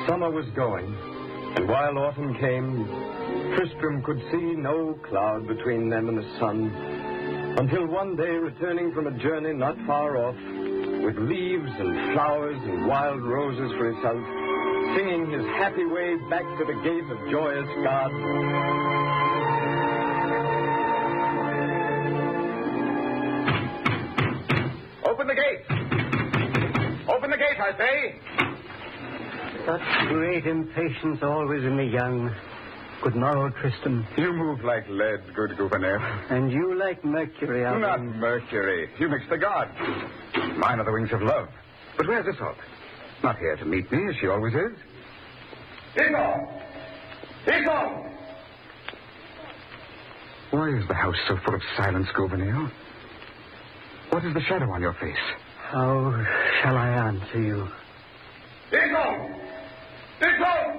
Summer was going, and while autumn came, Tristram could see no cloud between them and the sun, until one day, returning from a journey not far off, with leaves and flowers and wild roses for himself, singing his happy way back to the gate of joyous God. Open the gate! Open the gate, I say! Such great impatience always in the young. Good morrow, Tristram. You move like lead, good Gouverneur. And you like Mercury, Alvin. Not Mercury. You mix the gods. Mine are the wings of love. But where's Isolde? Not here to meet me, as she always is. Isolde! Isolde! Why is the house so full of silence, Gouverneur? What is the shadow on your face? How shall I answer you? Isolde! Isolde!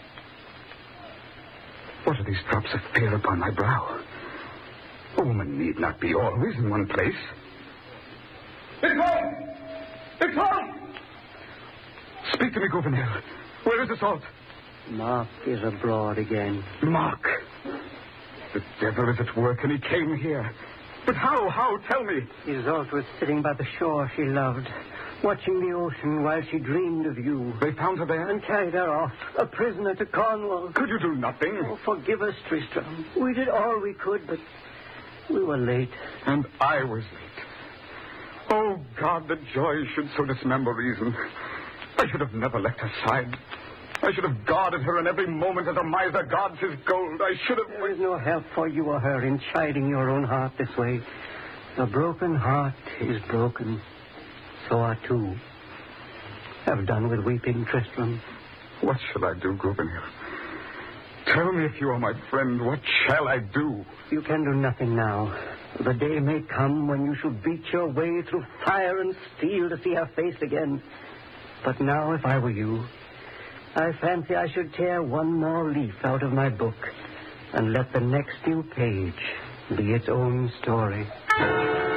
What are these drops of fear upon my brow? A woman need not be always in one place. Isolde! Isolde! Speak to me, Gouverneur. Where is Isolde? Mark is abroad again. Mark! The devil is at work, and he came here. But how? How? Tell me. Isolde was sitting by the shore she loved, watching the ocean while she dreamed of you. They found her there? And carried her off, a prisoner to Cornwall. Could you do nothing? Oh, forgive us, Tristram. We did all we could, but we were late. And I was late. Oh, God, that joy should so dismember reason. I should have never left her side. I should have guarded her in every moment as a miser guards his gold. I should have... There is no help for you or her in chiding your own heart this way. A broken heart is broken. So are two. Have done with weeping, Tristram. What shall I do, Gouverneur? Tell me if you are my friend. What shall I do? You can do nothing now. The day may come when you shall beat your way through fire and steel to see her face again. But now, if I were you, I fancy I should tear one more leaf out of my book and let the next new page be its own story.